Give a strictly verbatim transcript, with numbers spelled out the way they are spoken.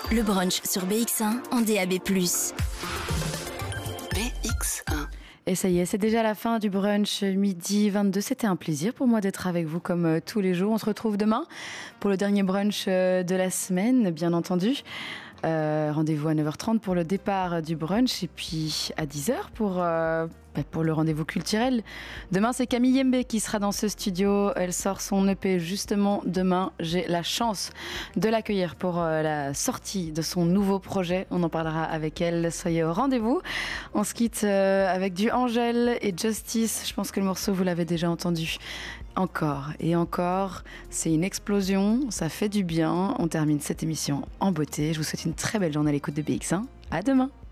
Le brunch sur B X un en D A B plus. B X un. Et ça y est, c'est déjà la fin du brunch midi vingt-deux. C'était un plaisir pour moi d'être avec vous comme euh, tous les jours. On se retrouve demain pour le dernier brunch euh, de la semaine, bien entendu. Euh, rendez-vous à neuf heures trente pour le départ du brunch et puis à dix heures pour, euh, bah pour le rendez-vous culturel. Demain, c'est Camille Yembe qui sera dans ce studio. Elle sort son E P justement demain. J'ai la chance de l'accueillir pour euh, la sortie de son nouveau projet. On en parlera avec elle. Soyez au rendez-vous. On se quitte euh, avec du Angèle et Justice. Je pense que le morceau, vous l'avez déjà entendu. Encore et encore, c'est une explosion, ça fait du bien. On termine cette émission en beauté. Je vous souhaite une très belle journée à l'écoute de B X un. À demain.